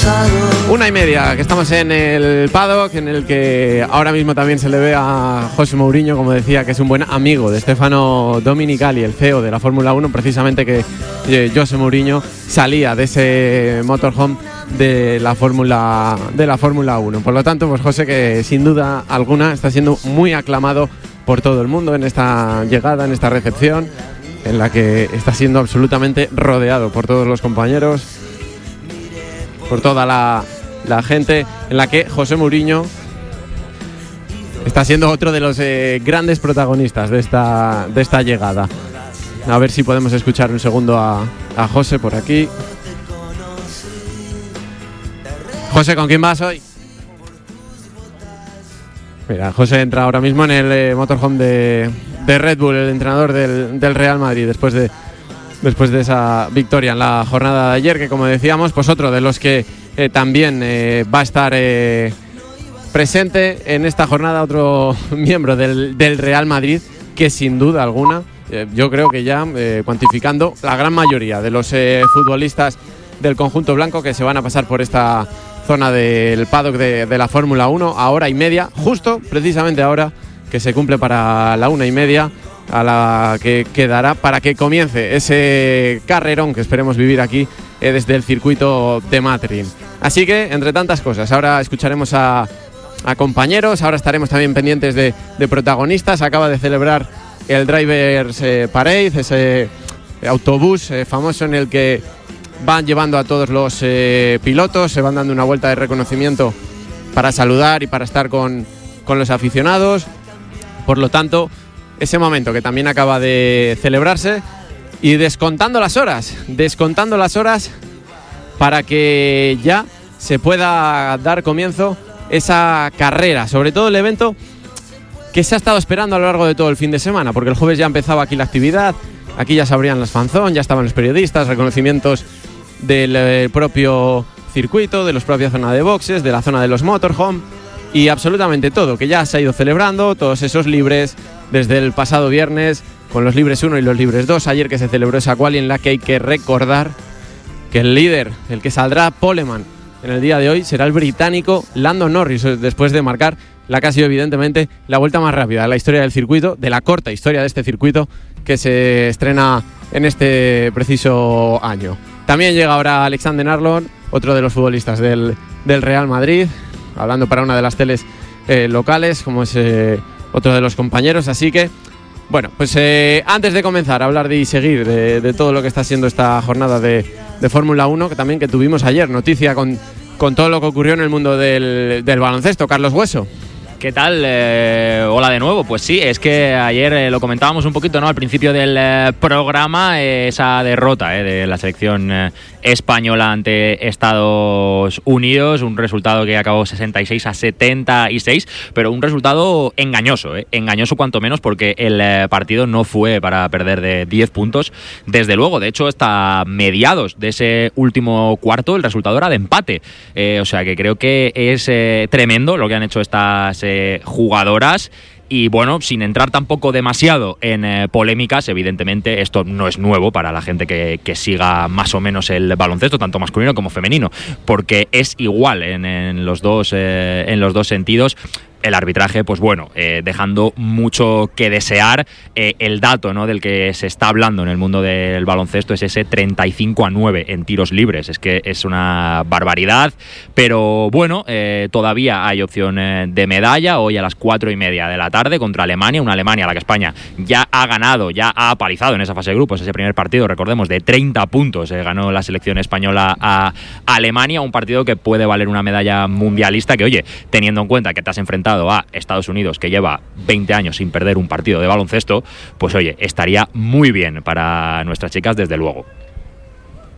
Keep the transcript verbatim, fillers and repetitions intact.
Una y media, que estamos en el paddock, en el que ahora mismo también se le ve a José Mourinho, como decía, que es un buen amigo de Stefano Domenicali, el C E O de la Fórmula uno, precisamente que eh, José Mourinho salía de ese motorhome de la Fórmula de la Fórmula uno. Por lo tanto, pues José, que sin duda alguna está siendo muy aclamado por todo el mundo en esta llegada, en esta recepción, en la que está siendo absolutamente rodeado por todos los compañeros, por toda la, la gente, en la que José Mourinho está siendo otro de los eh, grandes protagonistas de esta, de esta llegada. A ver si podemos escuchar un segundo a, a José por aquí. José, ¿con quién vas hoy? Mira, José entra ahora mismo en el eh, motorhome de, de Red Bull, el entrenador del, del Real Madrid, después de, después de esa victoria en la jornada de ayer, que como decíamos, pues otro de los que eh, también eh, va a estar eh, presente en esta jornada, otro miembro del, del Real Madrid, que sin duda alguna, eh, yo creo que ya eh, cuantificando la gran mayoría de los eh, futbolistas del conjunto blanco que se van a pasar por esta zona del paddock de, de la Fórmula uno a hora y media, justo precisamente ahora que se cumple para la una y media, a la que quedará para que comience ese carrerón que esperemos vivir aquí eh, desde el circuito de Matrin. Así que, entre tantas cosas, ahora escucharemos a, a compañeros, ahora estaremos también pendientes de, de protagonistas. Acaba de celebrar el Drivers eh, Parade, ese autobús eh, famoso en el que van llevando a todos los eh, pilotos, se van dando una vuelta de reconocimiento para saludar y para estar con, con los aficionados. Por lo tanto, ese momento que también acaba de celebrarse, y descontando las horas, descontando las horas para que ya se pueda dar comienzo esa carrera, sobre todo el evento que se ha estado esperando a lo largo de todo el fin de semana, porque el jueves ya empezaba aquí la actividad, aquí ya se abrían las fanzón, ya estaban los periodistas, reconocimientos del eh, propio circuito, de la propia zona de boxes, de la zona de los motorhome y absolutamente todo, que ya se ha ido celebrando, todos esos libres desde el pasado viernes, con los libres uno y los libres dos, ayer que se celebró esa quali en la que hay que recordar que el líder, el que saldrá poleman en el día de hoy, será el británico Lando Norris, después de marcar la que ha sido evidentemente la vuelta más rápida de la historia del circuito, de la corta historia de este circuito que se estrena en este preciso año. También llega ahora Alexander Arnold, otro de los futbolistas del, del Real Madrid, hablando para una de las teles eh, locales, como es eh, otro de los compañeros. Así que, bueno, pues eh, antes de comenzar a hablar de, y seguir de, de todo lo que está siendo esta jornada de, de Fórmula uno, que también que tuvimos ayer, noticia con, con todo lo que ocurrió en el mundo del, del baloncesto. Carlos Hueso. ¿Qué tal? Eh, hola de nuevo. Pues sí, es que ayer eh, lo comentábamos un poquito, ¿no? Al principio del eh, programa, eh, esa derrota eh, de la selección eh, española ante Estados Unidos, un resultado que acabó sesenta y seis a setenta y seis, pero un resultado engañoso, eh, engañoso cuanto menos, porque el eh, partido no fue para perder de diez puntos, desde luego. De hecho, hasta mediados de ese último cuarto, el resultado era de empate. Eh, o sea que creo que es eh, tremendo lo que han hecho estas eh, jugadoras. Y bueno, sin entrar tampoco demasiado en eh, polémicas, evidentemente esto no es nuevo para la gente que, que siga más o menos el baloncesto, tanto masculino como femenino, porque es igual en, en, los, dos, eh, en los dos sentidos. El arbitraje, pues bueno, eh, dejando mucho que desear. Eh, el dato, ¿no?, del que se está hablando en el mundo del baloncesto es ese treinta y cinco a nueve en tiros libres. Es que es una barbaridad, pero bueno, eh, todavía hay opción eh, de medalla hoy a las cuatro y media de la tarde contra Alemania, una Alemania a la que España ya ha ganado, ya ha apalizado en esa fase de grupos. Ese primer partido, recordemos, de treinta puntos eh, ganó la selección española a Alemania, un partido que puede valer una medalla mundialista, que oye, teniendo en cuenta que te has enfrentado a Estados Unidos, que lleva veinte años sin perder un partido de baloncesto, pues oye, estaría muy bien para nuestras chicas, desde luego.